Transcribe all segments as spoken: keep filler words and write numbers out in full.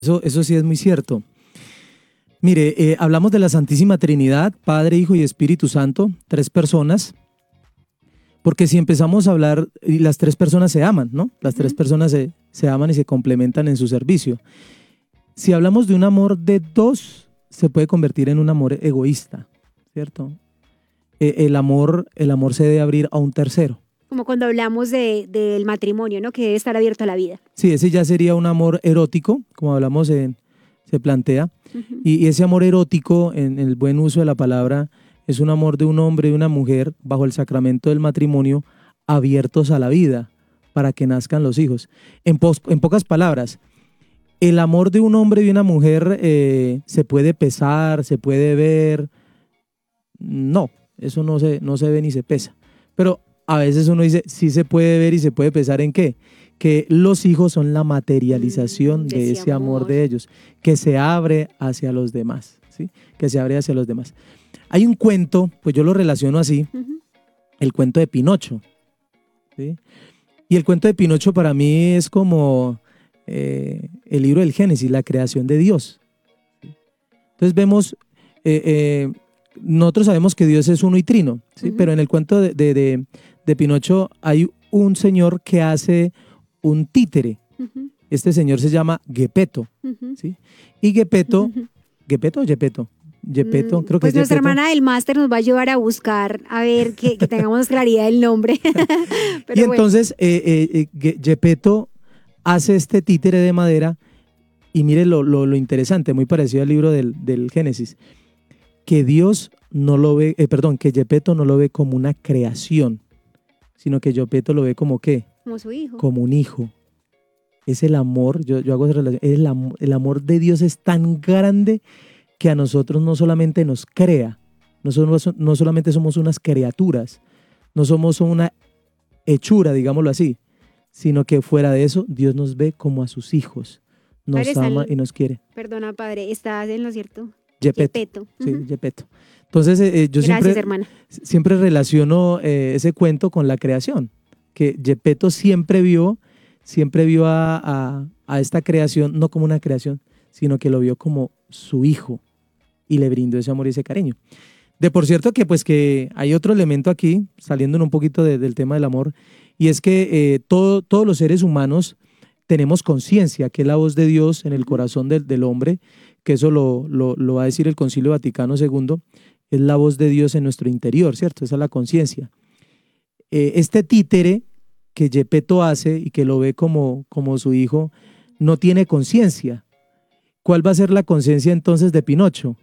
Eso, eso sí es muy cierto. Mire, eh, hablamos de la Santísima Trinidad, Padre, Hijo y Espíritu Santo, tres personas, porque si empezamos a hablar, y las tres personas se aman, ¿no? Las tres personas se, se aman y se complementan en su servicio. Si hablamos de un amor de dos, se puede convertir en un amor egoísta, ¿cierto? Eh, el amor, el amor se debe abrir a un tercero. Como cuando hablamos de, del matrimonio, ¿no? Que debe estar abierto a la vida. Sí, ese ya sería un amor erótico, como hablamos, en, se plantea. Uh-huh. y, y ese amor erótico, en, en el buen uso de la palabra, es un amor de un hombre y una mujer bajo el sacramento del matrimonio, abiertos a la vida para que nazcan los hijos. En, pos, en pocas palabras, el amor de un hombre y una mujer eh, se puede pesar, se puede ver. No, eso no se, no se ve ni se pesa. Pero a veces uno dice, sí se puede ver y se puede pesar en qué. Que los hijos son la materialización mm, de, de ese amor. amor de ellos, que se abre hacia los demás, ¿sí? Que se abre hacia los demás. Hay un cuento, pues yo lo relaciono así, uh-huh. el cuento de Pinocho, ¿sí? Y el cuento de Pinocho para mí es como eh, el libro del Génesis, la creación de Dios. Entonces vemos, eh, eh, nosotros sabemos que Dios es uno y trino, ¿sí? Uh-huh. Pero en el cuento de, de, de, de Pinocho hay un señor que hace un títere. Uh-huh. Este señor se llama Geppetto, uh-huh. ¿sí? Y Geppetto, uh-huh. ¿Geppetto o Gepetto? Gepetto, creo que pues es nuestra Gepetto. Hermana del máster nos va a ayudar a buscar, a ver que, que tengamos claridad del nombre. Pero y bueno. Entonces eh, eh, Gepetto hace este títere de madera y mire lo, lo, lo interesante, muy parecido al libro del, del Génesis, que Dios no lo ve, eh, perdón, que Gepetto no lo ve como una creación, sino que Gepetto lo ve como ¿qué? Como su hijo. Como un hijo. Es el amor, yo, yo hago esa relación, es el, amor, el amor de Dios es tan grande que a nosotros no solamente nos crea, no, somos, no solamente somos unas criaturas, no somos una hechura, digámoslo así, sino que fuera de eso, Dios nos ve como a sus hijos, nos padre, ama y nos quiere. Perdona, padre, ¿estás en lo cierto? Gepetto. Gepetto. Sí, uh-huh. Gepetto. Entonces, eh, yo Gracias, siempre, hermana. siempre relaciono eh, ese cuento con la creación, que Gepetto siempre vio, siempre vio a, a, a esta creación, no como una creación, sino que lo vio como su hijo. Y le brindó ese amor y ese cariño. De por cierto que pues que hay otro elemento aquí, saliendo un poquito de, del tema del amor, y es que eh, todo, todos los seres humanos tenemos conciencia, que es la voz de Dios en el corazón del, del hombre, que eso lo, lo, lo va a decir el Concilio Vaticano segundo, es la voz de Dios en nuestro interior, ¿cierto? Esa es la conciencia. Eh, este títere que Gepetto hace y que lo ve como, como su hijo, no tiene conciencia. ¿Cuál va a ser la conciencia entonces de Pinocho?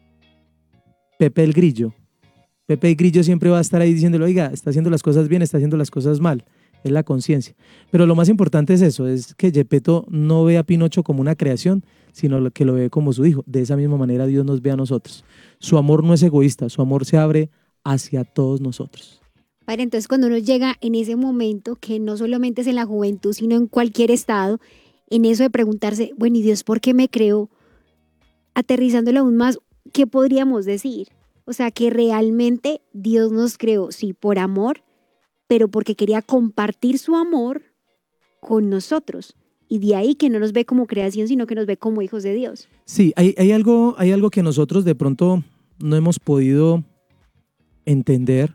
Pepe el Grillo. Pepe el Grillo siempre va a estar ahí diciéndole, oiga, está haciendo las cosas bien, está haciendo las cosas mal. Es la conciencia. Pero lo más importante es eso, es que Gepetto no ve a Pinocho como una creación, sino que lo ve como su hijo. De esa misma manera Dios nos ve a nosotros. Su amor no es egoísta, su amor se abre hacia todos nosotros. Padre, entonces cuando uno llega en ese momento, que no solamente es en la juventud, sino en cualquier estado, en eso de preguntarse, bueno, ¿y Dios por qué me creó? Aterrizándolo aún más, ¿qué podríamos decir? O sea, que realmente Dios nos creó, sí, por amor, pero porque quería compartir su amor con nosotros. Y de ahí que no nos ve como creación, sino que nos ve como hijos de Dios. Sí, hay, hay, algo, hay algo que nosotros de pronto no hemos podido entender,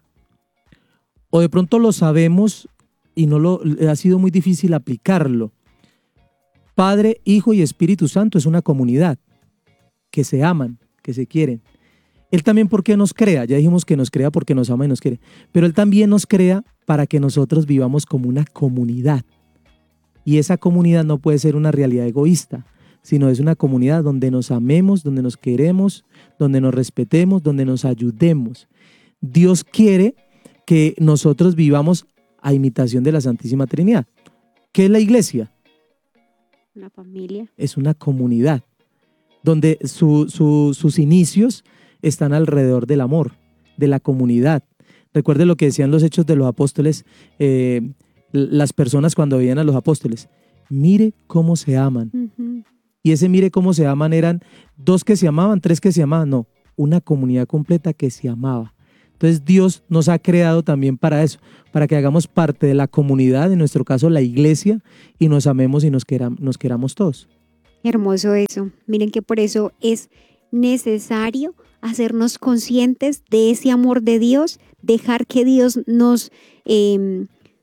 o de pronto lo sabemos y no lo, ha sido muy difícil aplicarlo. Padre, Hijo y Espíritu Santo es una comunidad que se aman, que se quieren. Él también porque nos crea, ya dijimos que nos crea porque nos ama y nos quiere, pero Él también nos crea para que nosotros vivamos como una comunidad. Y esa comunidad no puede ser una realidad egoísta, sino es una comunidad donde nos amemos, donde nos queremos, donde nos respetemos, donde nos ayudemos. Dios quiere que nosotros vivamos a imitación de la Santísima Trinidad. ¿Qué es la iglesia? Una familia. Es una comunidad donde su, su, sus inicios están alrededor del amor, de la comunidad. Recuerde lo que decían los Hechos de los Apóstoles, eh, las personas cuando veían a los apóstoles, mire cómo se aman. Uh-huh. Y ese mire cómo se aman eran dos que se amaban, tres que se amaban, no, una comunidad completa que se amaba. Entonces Dios nos ha creado también para eso, para que hagamos parte de la comunidad, en nuestro caso la iglesia, y nos amemos y nos, queram, nos queramos todos. Hermoso eso. Miren que por eso es necesario hacernos conscientes de ese amor de Dios, dejar que Dios nos, eh,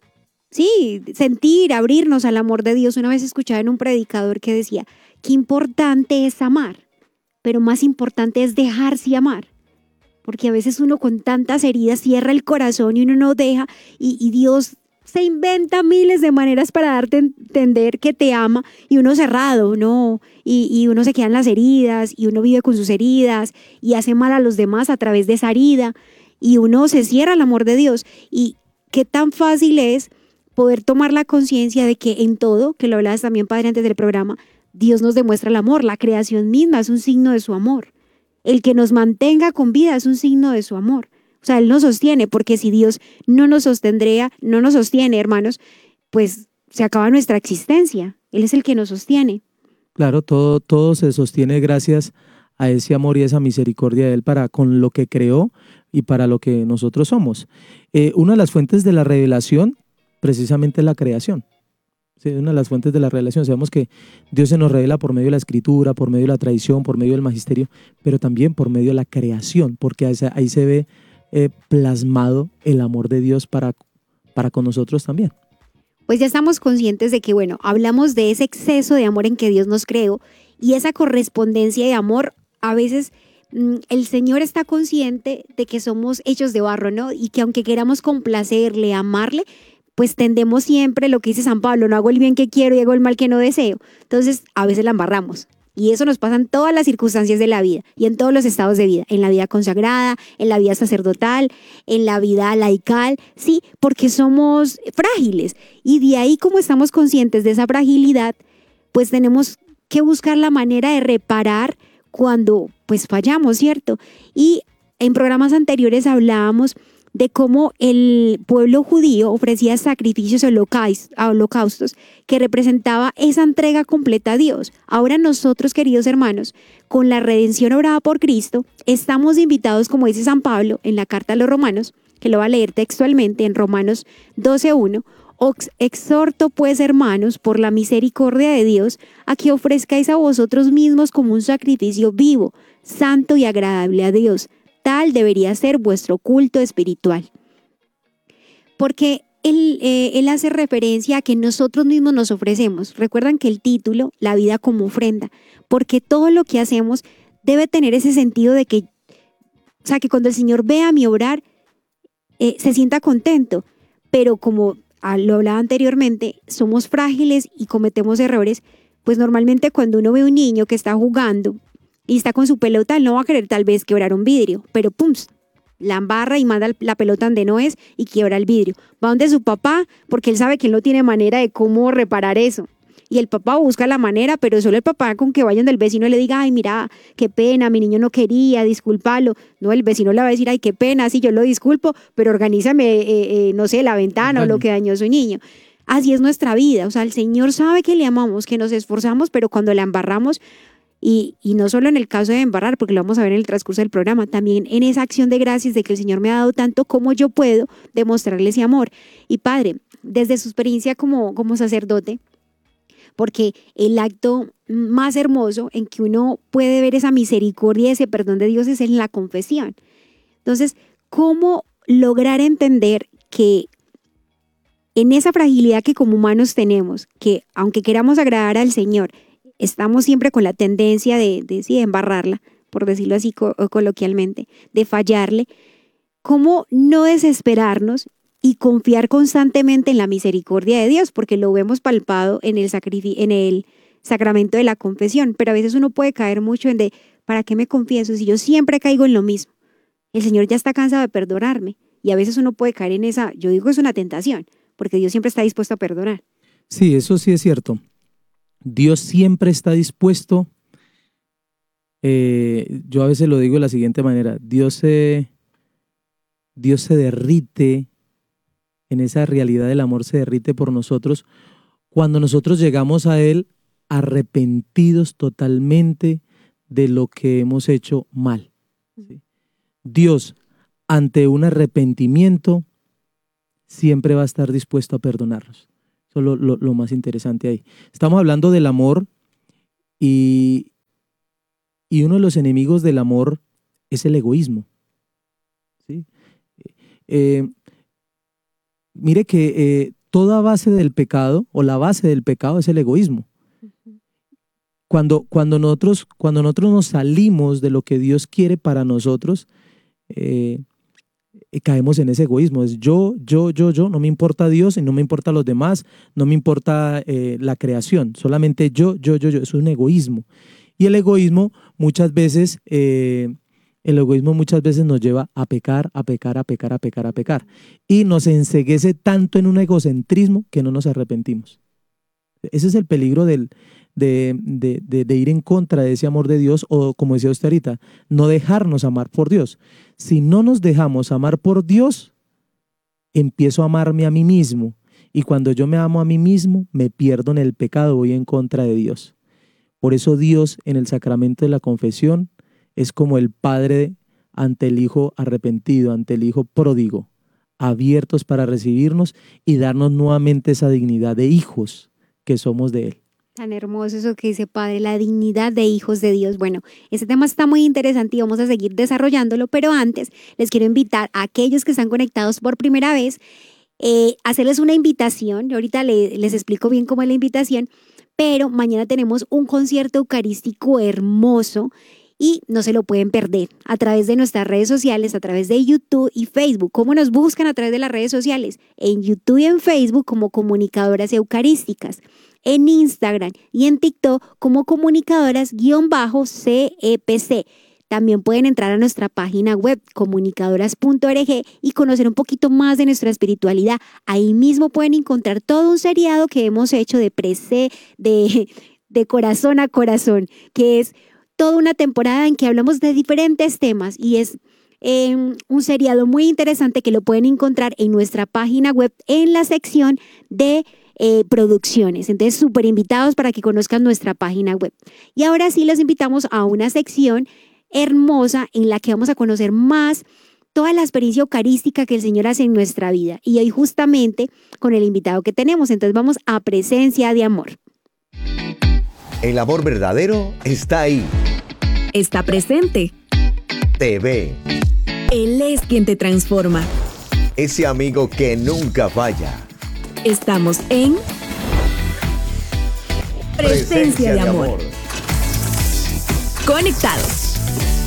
sí, sentir, abrirnos al amor de Dios. Una vez escuchaba en un predicador que decía, qué importante es amar, pero más importante es dejarse amar. Porque a veces uno con tantas heridas cierra el corazón y uno no deja, y, y Dios se inventa miles de maneras para darte a entender que te ama, y uno cerrado, ¿no? Y, y uno se queda en las heridas, y uno vive con sus heridas, y hace mal a los demás a través de esa herida, y uno se cierra al amor de Dios. Y qué tan fácil es poder tomar la conciencia de que en todo, que lo hablabas también, Padre, antes del programa, Dios nos demuestra el amor. La creación misma es un signo de su amor. El que nos mantenga con vida es un signo de su amor. O sea, Él nos sostiene, porque si Dios no nos sostendría, no nos sostiene, hermanos, pues se acaba nuestra existencia. Él es el que nos sostiene. Claro, todo, todo se sostiene gracias a ese amor y esa misericordia de Él para con lo que creó y para lo que nosotros somos. Eh, una de las fuentes de la revelación, precisamente, es la creación. Sí, una de las fuentes de la revelación. Sabemos que Dios se nos revela por medio de la escritura, por medio de la tradición, por medio del magisterio, pero también por medio de la creación, porque ahí se, ahí se ve eh, plasmado el amor de Dios para, para con nosotros también. Pues ya estamos conscientes de que, bueno, hablamos de ese exceso de amor en que Dios nos creó, y esa correspondencia de amor, a veces mmm, el Señor está consciente de que somos hechos de barro, ¿no? Y que aunque queramos complacerle, amarle, pues tendemos siempre lo que dice San Pablo, no hago el bien que quiero y hago el mal que no deseo. Entonces, a veces la embarramos. Y eso nos pasa en todas las circunstancias de la vida y en todos los estados de vida, en la vida consagrada, en la vida sacerdotal, en la vida laical, sí, porque somos frágiles. Y de ahí, como estamos conscientes de esa fragilidad, pues tenemos que buscar la manera de reparar cuando pues fallamos, ¿cierto? Y en programas anteriores hablábamos de cómo el pueblo judío ofrecía sacrificios holocaustos que representaba esa entrega completa a Dios. Ahora nosotros, queridos hermanos, con la redención obrada por Cristo, estamos invitados, como dice San Pablo en la carta a los Romanos, que lo va a leer textualmente en Romanos doce uno, os exhorto pues, hermanos, por la misericordia de Dios, a que ofrezcáis a vosotros mismos como un sacrificio vivo, santo y agradable a Dios. Tal debería ser vuestro culto espiritual. Porque él, eh, él hace referencia a que nosotros mismos nos ofrecemos. Recuerdan que el título, la vida como ofrenda, porque todo lo que hacemos debe tener ese sentido de que, o sea, que cuando el Señor vea mi obrar, eh, se sienta contento. Pero como ah, lo hablaba anteriormente, somos frágiles y cometemos errores, pues normalmente cuando uno ve a un niño que está jugando y está con su pelota, él no va a querer tal vez quebrar un vidrio, pero pum, la embarra y manda la pelota donde no es y quiebra el vidrio. Va donde su papá, porque él sabe que él no tiene manera de cómo reparar eso. Y el papá busca la manera, pero solo el papá con que vayan del vecino y le diga, ay, mira, qué pena, mi niño no quería, discúlpalo. No, el vecino le va a decir, ay, qué pena, sí, yo lo disculpo, pero organízame, eh, eh, no sé, la ventana o lo que dañó su niño. Así es nuestra vida. O sea, el Señor sabe que le amamos, que nos esforzamos, pero cuando la embarramos, Y, y no solo en el caso de embarrar, porque lo vamos a ver en el transcurso del programa, también en esa acción de gracias de que el Señor me ha dado tanto, como yo puedo demostrarle ese amor. Y Padre, desde su experiencia como, como sacerdote, porque el acto más hermoso en que uno puede ver esa misericordia y ese perdón de Dios es en la confesión. Entonces, ¿cómo lograr entender que en esa fragilidad que como humanos tenemos, que aunque queramos agradar al Señor, estamos siempre con la tendencia de, de, sí, de embarrarla, por decirlo así co- coloquialmente, de fallarle? ¿Cómo no desesperarnos y confiar constantemente en la misericordia de Dios? Porque lo vemos palpado en el, sacrificio, en el sacramento de la confesión, pero a veces uno puede caer mucho en de, ¿para qué me confieso si yo siempre caigo en lo mismo? El Señor ya está cansado de perdonarme, y a veces uno puede caer en esa, yo digo, es una tentación, porque Dios siempre está dispuesto a perdonar. Sí, eso sí es cierto. Dios siempre está dispuesto. Eh, yo a veces lo digo de la siguiente manera: Dios se, Dios se derrite en esa realidad del amor, se derrite por nosotros cuando nosotros llegamos a Él arrepentidos totalmente de lo que hemos hecho mal. ¿Sí? Dios, ante un arrepentimiento, siempre va a estar dispuesto a perdonarnos. Eso es lo, lo, lo más interesante ahí. Estamos hablando del amor Y, y uno de los enemigos del amor es el egoísmo. ¿Sí? Eh, mire que eh, toda base del pecado, o la base del pecado, es el egoísmo. Cuando, cuando, nosotros, cuando nosotros nos salimos de lo que Dios quiere para nosotros, eh, caemos en ese egoísmo. Es yo, yo, yo, yo, no me importa Dios y no me importa los demás, no me importa eh, la creación, solamente yo, yo, yo, yo. Eso es un egoísmo. Y el egoísmo muchas veces, eh, el egoísmo muchas veces nos lleva a pecar, a pecar, a pecar, a pecar, a pecar. Y nos enceguece tanto en un egocentrismo que no nos arrepentimos. Ese es el peligro del, de, de, de, de ir en contra de ese amor de Dios, o como decía usted ahorita, no dejarnos amar por Dios. Si no nos dejamos amar por Dios, empiezo a amarme a mí mismo. Y cuando yo me amo a mí mismo, me pierdo en el pecado, voy en contra de Dios. Por eso Dios en el sacramento de la confesión es como el Padre ante el Hijo arrepentido, ante el Hijo pródigo, abiertos para recibirnos y darnos nuevamente esa dignidad de hijos que somos de Él. Tan hermoso eso que dice Padre, la dignidad de hijos de Dios. Bueno, este tema está muy interesante y vamos a seguir desarrollándolo, pero antes les quiero invitar a aquellos que están conectados por primera vez, eh, hacerles una invitación. Yo ahorita le, les explico bien cómo es la invitación, pero mañana tenemos un concierto eucarístico hermoso y no se lo pueden perder a través de nuestras redes sociales, a través de YouTube y Facebook. ¿Cómo nos buscan a través de las redes sociales? En YouTube y en Facebook como Comunicadoras Eucarísticas. En Instagram y en TikTok como comunicadoras-C E P C. También pueden entrar a nuestra página web comunicadoras punto org y conocer un poquito más de nuestra espiritualidad. Ahí mismo pueden encontrar todo un seriado que hemos hecho de prece, de, de corazón a corazón, que es toda una temporada en que hablamos de diferentes temas y es eh, un seriado muy interesante que lo pueden encontrar en nuestra página web en la sección de Eh, producciones. Entonces, súper invitados para que conozcan nuestra página web. Y ahora sí los invitamos a una sección hermosa en la que vamos a conocer más toda la experiencia eucarística que el Señor hace en nuestra vida. Y hoy justamente con el invitado que tenemos. Entonces vamos a Presencia de Amor. El amor verdadero está ahí. Está presente. Te ve. Él es quien te transforma. Ese amigo que nunca falla. Estamos en Presencia, Presencia de, de amor. amor. Conectados.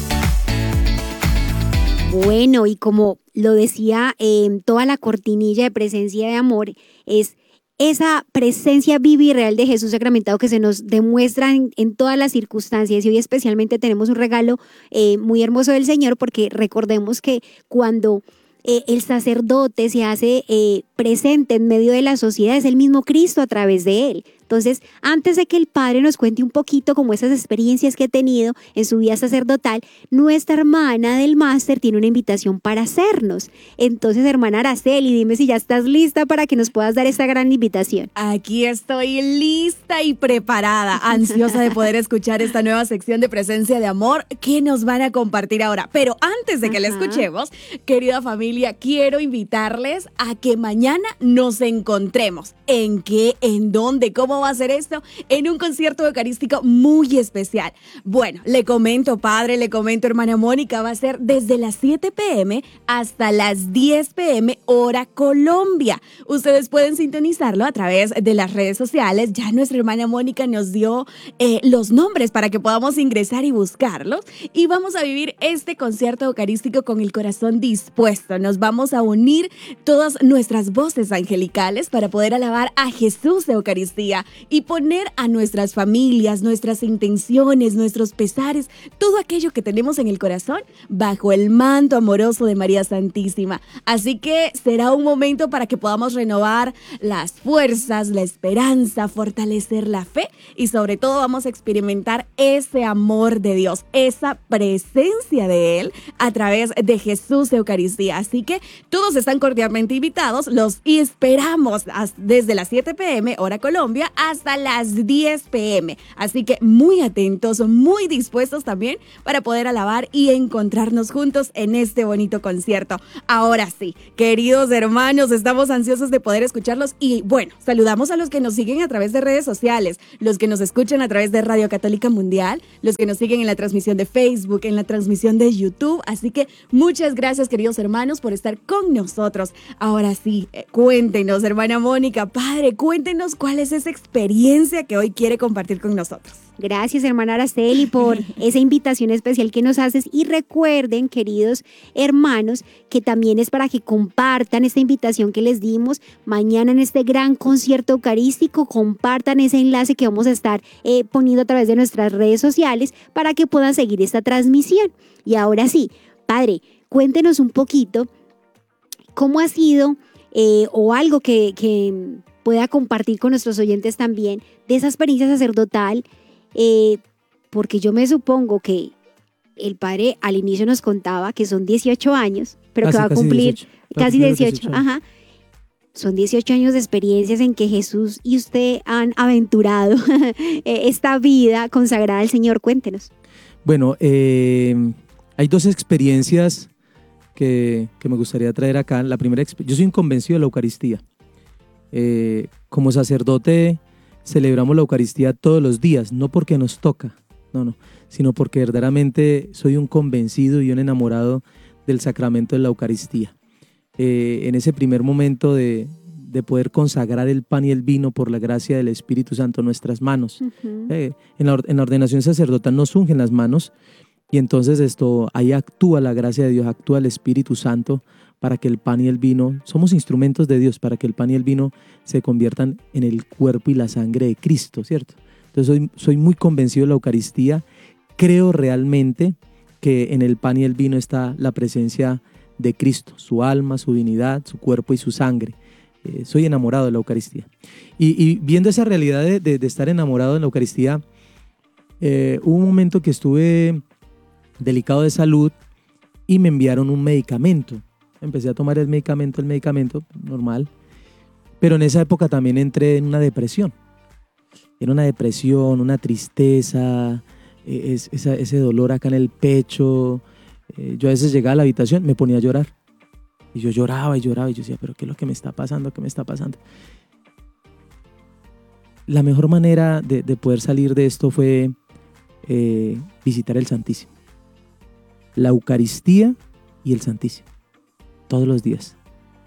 Bueno, y como lo decía en eh, toda la cortinilla de Presencia de Amor, es esa presencia viva y real de Jesús sacramentado que se nos demuestra en, en todas las circunstancias. Y hoy especialmente tenemos un regalo eh, muy hermoso del Señor, porque recordemos que cuando Eh, el sacerdote se hace eh, presente en medio de la sociedad, es el mismo Cristo a través de él. Entonces, antes de que el Padre nos cuente un poquito como esas experiencias que ha tenido en su vida sacerdotal, nuestra hermana del máster tiene una invitación para hacernos. Entonces, hermana Araceli, dime si ya estás lista para que nos puedas dar esta gran invitación. Aquí estoy lista y preparada, ansiosa de poder escuchar esta nueva sección de Presencia de Amor que nos van a compartir ahora. Pero antes de que la escuchemos, querida familia, quiero invitarles a que mañana nos encontremos. ¿En qué? ¿En dónde? ¿Cómo va a ser esto? En un concierto eucarístico muy especial. Bueno, le comento, padre, le comento, hermana Mónica, va a ser desde las siete pe eme hasta las diez pe eme hora Colombia. Ustedes pueden sintonizarlo a través de las redes sociales. Ya nuestra hermana Mónica nos dio eh, los nombres para que podamos ingresar y buscarlos. Y vamos a vivir este concierto eucarístico con el corazón dispuesto. Nos vamos a unir todas nuestras voces angelicales para poder alabar a Jesús de Eucaristía y poner a nuestras familias, nuestras intenciones, nuestros pesares, todo aquello que tenemos en el corazón bajo el manto amoroso de María Santísima. Así que será un momento para que podamos renovar las fuerzas, la esperanza, fortalecer la fe y sobre todo vamos a experimentar ese amor de Dios, esa presencia de Él a través de Jesús de Eucaristía. Así que todos están cordialmente invitados, los esperamos desde las siete pe eme hora Colombia hasta las diez pe eme. Así que muy atentos, muy dispuestos también para poder alabar y encontrarnos juntos en este bonito concierto. Ahora sí, queridos hermanos, estamos ansiosos de poder escucharlos y bueno, saludamos a los que nos siguen a través de redes sociales, los que nos escuchan a través de Radio Católica Mundial, los que nos siguen en la transmisión de Facebook, en la transmisión de YouTube. Así que muchas gracias, queridos hermanos, por estar con nosotros. Ahora sí, eh, cuéntenos, hermana Mónica, padre, cuéntenos cuál es esa experiencia que hoy quiere compartir con nosotros. Gracias, hermana Araceli, por esa invitación especial que nos haces. Y recuerden, queridos hermanos, que también es para que compartan esta invitación que les dimos mañana en este gran concierto eucarístico. Compartan ese enlace que vamos a estar eh, poniendo a través de nuestras redes sociales para que puedan seguir esta transmisión. Y ahora sí, padre, cuéntenos un poquito cómo ha sido eh, o algo que, que pueda compartir con nuestros oyentes también de esa experiencia sacerdotal. Eh, porque yo me supongo que el padre al inicio nos contaba que son dieciocho años, pero casi, que va a cumplir dieciocho, casi dieciocho, dieciocho. Ajá. Son dieciocho años de experiencias en que Jesús y usted han aventurado esta vida consagrada al Señor. Cuéntenos. Bueno, eh, hay dos experiencias que, que me gustaría traer acá. La primera, yo soy un convencido de la Eucaristía. Eh, como sacerdote celebramos la Eucaristía todos los días, no porque nos toca, no, no, sino porque verdaderamente soy un convencido y un enamorado del sacramento de la Eucaristía. Eh, en ese primer momento de, de poder consagrar el pan y el vino por la gracia del Espíritu Santo en nuestras manos. Uh-huh. Eh, en, la, en la ordenación sacerdotal nos ungen las manos y entonces esto, ahí actúa la gracia de Dios, actúa el Espíritu Santo para que el pan y el vino, somos instrumentos de Dios para que el pan y el vino se conviertan en el cuerpo y la sangre de Cristo, ¿cierto? Entonces soy, soy muy convencido de la Eucaristía, creo realmente que en el pan y el vino está la presencia de Cristo, su alma, su divinidad, su cuerpo y su sangre. Eh, soy enamorado de la Eucaristía. Y, y viendo esa realidad de, de, de estar enamorado de la Eucaristía, eh, hubo un momento que estuve delicado de salud y me enviaron un medicamento. Empecé a tomar el medicamento, el medicamento, normal. Pero en esa época también entré en una depresión. Era una depresión, una tristeza, es, esa, ese dolor acá en el pecho. Eh, yo a veces llegaba a la habitación, me ponía a llorar. Y yo lloraba y lloraba y yo decía, pero ¿qué es lo que me está pasando? ¿Qué me está pasando? La mejor manera de, de poder salir de esto fue eh, visitar el Santísimo. La Eucaristía y el Santísimo. Todos los días.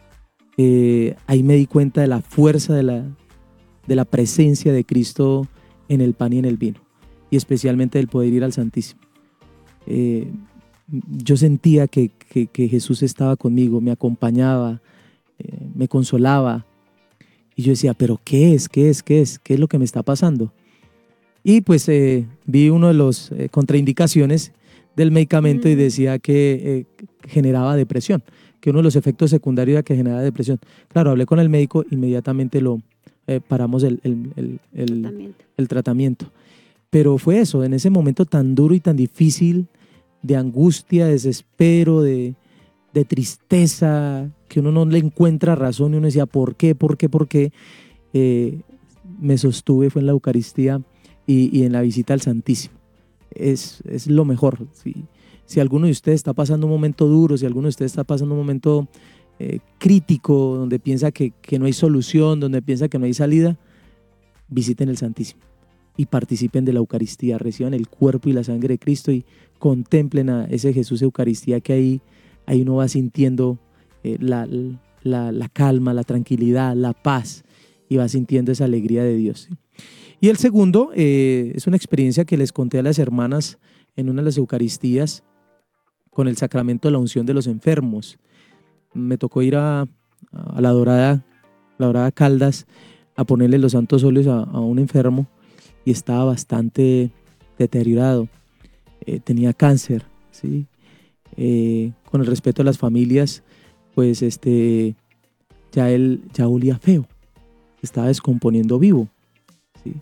Eh, ahí me di cuenta de la fuerza de la, de la presencia de Cristo en el pan y en el vino. Y especialmente del poder ir al Santísimo. Eh, yo sentía que, que, que Jesús estaba conmigo, me acompañaba, eh, me consolaba. Y yo decía, ¿pero qué es? ¿Qué es? ¿Qué es? ¿Qué es lo que me está pasando? Y pues eh, vi uno de los eh, contraindicaciones del medicamento mm. y decía que eh, generaba depresión, que uno de los efectos secundarios era que generaba depresión. Claro, hablé con el médico, inmediatamente lo eh, paramos el, el, el, el, tratamiento. el tratamiento. Pero fue eso, en ese momento tan duro y tan difícil, de angustia, de desespero, de, de tristeza, que uno no le encuentra razón y uno decía, ¿por qué? ¿Por qué? ¿Por qué? Eh, me sostuve, fue en la Eucaristía y, y en la visita al Santísimo. Es, es lo mejor. Si, si alguno de ustedes está pasando un momento duro, si alguno de ustedes está pasando un momento eh, crítico, donde piensa que, que no hay solución, donde piensa que no hay salida, visiten el Santísimo y participen de la Eucaristía, reciban el cuerpo y la sangre de Cristo y contemplen a ese Jesús Eucaristía que ahí, ahí uno va sintiendo eh, la, la, la calma, la tranquilidad, la paz y va sintiendo esa alegría de Dios. ¿Sí? Y el segundo eh, es una experiencia que les conté a las hermanas en una de las Eucaristías con el sacramento de la unción de los enfermos. Me tocó ir a, a la Dorada, la Dorada Caldas a ponerle los santos óleos a, a un enfermo y estaba bastante deteriorado. Eh, tenía cáncer, ¿sí? Eh, con el respeto a las familias, pues este, ya él ya olía feo, estaba descomponiendo vivo, ¿sí?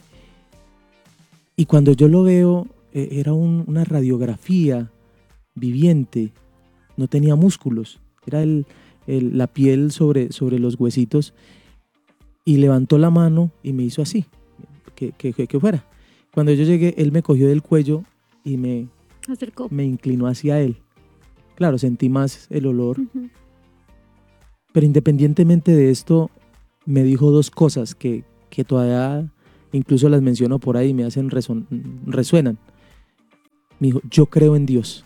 Y cuando yo lo veo, eh, era un, una radiografía viviente, no tenía músculos, era el, el, la piel sobre, sobre los huesitos, y levantó la mano y me hizo así, que, que, que, que fuera. Cuando yo llegué, él me cogió del cuello y me, Acercó. me inclinó hacia él. Claro, sentí más el olor. Ujú. Pero independientemente de esto, me dijo dos cosas que, que todavía incluso las menciono por ahí y me hacen reson- resuenan. Me dijo, yo creo en Dios.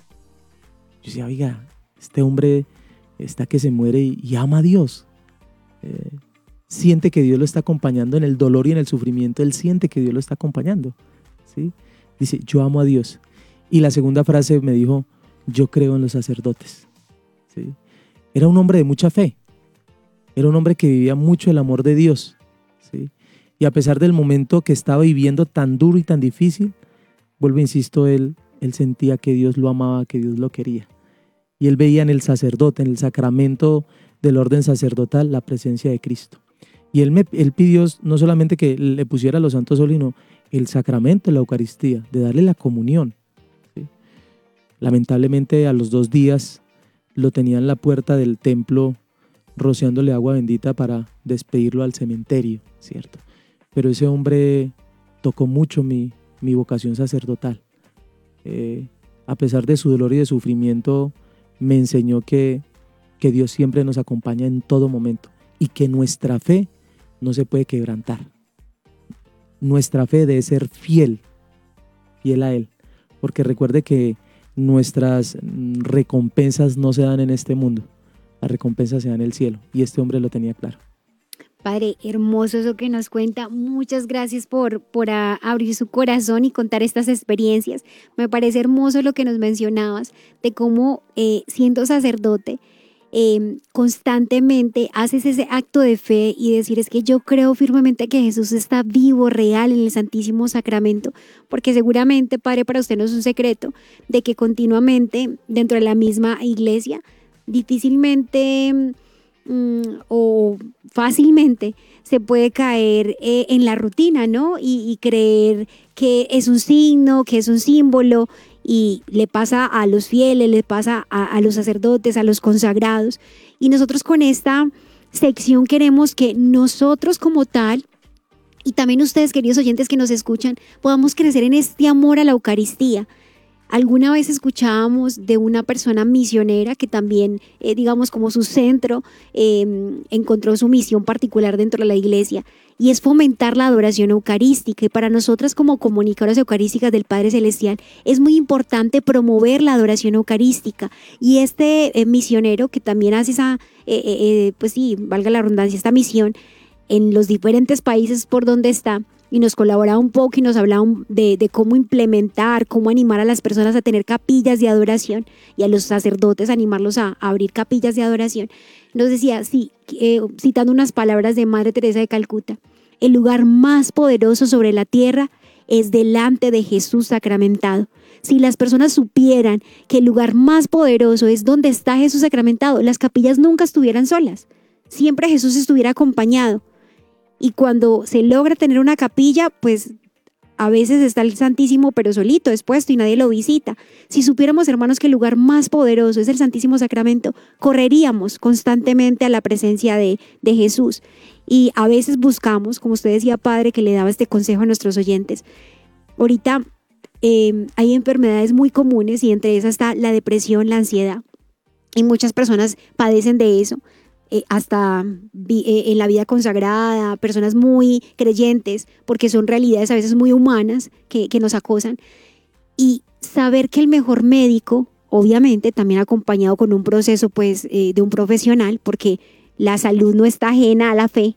Yo decía, oiga, este hombre está que se muere y, y ama a Dios. Eh, siente que Dios lo está acompañando en el dolor y en el sufrimiento. Él siente que Dios lo está acompañando, ¿sí? Dice, yo amo a Dios. Y la segunda frase me dijo, yo creo en los sacerdotes, ¿sí? Era un hombre de mucha fe. Era un hombre que vivía mucho el amor de Dios, ¿sí? Y a pesar del momento que estaba viviendo tan duro y tan difícil, vuelvo, insisto, él, él sentía que Dios lo amaba, que Dios lo quería. Y él veía en el sacerdote, en el sacramento del orden sacerdotal, la presencia de Cristo. Y él, me, él pidió no solamente que le pusiera los santos óleos, sino el sacramento de la Eucaristía, de darle la comunión, ¿sí? Lamentablemente a los dos días lo tenía en la puerta del templo rociándole agua bendita para despedirlo al cementerio, ¿cierto? Pero ese hombre tocó mucho mi, mi vocación sacerdotal. Eh, a pesar de su dolor y de sufrimiento, me enseñó que, que Dios siempre nos acompaña en todo momento y que nuestra fe no se puede quebrantar. Nuestra fe debe ser fiel, fiel a Él, porque recuerde que nuestras recompensas no se dan en este mundo, las recompensas se dan en el cielo, y este hombre lo tenía claro. Padre, hermoso eso que nos cuenta. Muchas gracias por, por a, abrir su corazón y contar estas experiencias. Me parece hermoso lo que nos mencionabas de cómo eh, siendo sacerdote eh, constantemente haces ese acto de fe y decir es que yo creo firmemente que Jesús está vivo, real en el Santísimo Sacramento, porque seguramente, Padre, para usted no es un secreto de que continuamente dentro de la misma iglesia difícilmente Mm, o fácilmente se puede caer eh, en la rutina, ¿no? Y, y creer que es un signo, que es un símbolo, y le pasa a los fieles, le pasa a, a los sacerdotes, a los consagrados. Y nosotros con esta sección queremos que nosotros como tal, y también ustedes, queridos oyentes que nos escuchan, podamos crecer en este amor a la Eucaristía. Alguna vez escuchábamos de una persona misionera que también, eh, digamos, como su centro, eh, encontró su misión particular dentro de la iglesia, y es fomentar la adoración eucarística. Y para nosotras como comunicadoras eucarísticas del Padre Celestial es muy importante promover la adoración eucarística. Y este eh, misionero que también hace esa, eh, eh, pues sí, valga la redundancia, esta misión en los diferentes países por donde está, y nos colaboraba un poco y nos hablaba de, de cómo implementar, cómo animar a las personas a tener capillas de adoración y a los sacerdotes animarlos a, a abrir capillas de adoración. Nos decía, sí, eh, citando unas palabras de Madre Teresa de Calcuta, el lugar más poderoso sobre la tierra es delante de Jesús sacramentado. Si las personas supieran que el lugar más poderoso es donde está Jesús sacramentado, las capillas nunca estuvieran solas, siempre Jesús estuviera acompañado. Y cuando se logra tener una capilla, pues a veces está el Santísimo pero solito, expuesto y nadie lo visita. Si supiéramos, hermanos, que el lugar más poderoso es el Santísimo Sacramento, correríamos constantemente a la presencia de, de Jesús. Y a veces buscamos, como usted decía, Padre, que le daba este consejo a nuestros oyentes. Ahorita eh, hay enfermedades muy comunes y entre esas está la depresión, la ansiedad. Y muchas personas padecen de eso. Eh, hasta vi, eh, en la vida consagrada, personas muy creyentes, porque son realidades a veces muy humanas que, que nos acosan. Y saber que el mejor médico, obviamente también acompañado con un proceso pues, eh, de un profesional, porque la salud no está ajena a la fe,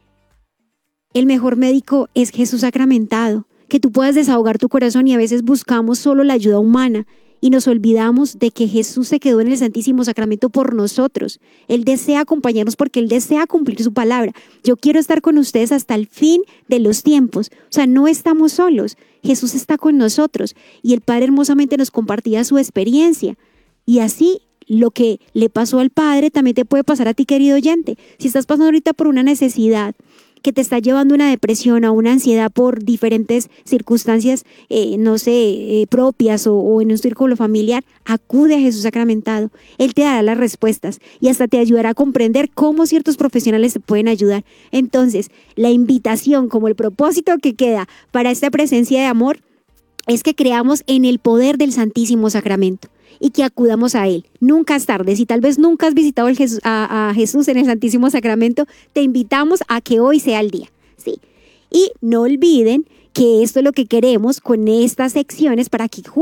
el mejor médico es Jesús sacramentado, que tú puedas desahogar tu corazón, y a veces buscamos solo la ayuda humana, y nos olvidamos de que Jesús se quedó en el Santísimo Sacramento por nosotros. Él desea acompañarnos porque Él desea cumplir su palabra. Yo quiero estar con ustedes hasta el fin de los tiempos. O sea, no estamos solos. Jesús está con nosotros. Y el Padre hermosamente nos compartía su experiencia. Y así, lo que le pasó al Padre también te puede pasar a ti, querido oyente. Si estás pasando ahorita por una necesidad que te está llevando a una depresión, a una ansiedad por diferentes circunstancias, eh, no sé, eh, propias o, o en un círculo familiar, acude a Jesús sacramentado. Él te dará las respuestas y hasta te ayudará a comprender cómo ciertos profesionales te pueden ayudar. Entonces, la invitación como el propósito que queda para esta presencia de amor es que creamos en el poder del Santísimo Sacramento y que acudamos a Él. Nunca es tarde. Si tal vez nunca has visitado el Jesús, a, a Jesús en el Santísimo Sacramento, te invitamos a que hoy sea el día. ¿Sí? Y no olviden que esto es lo que queremos con estas secciones para que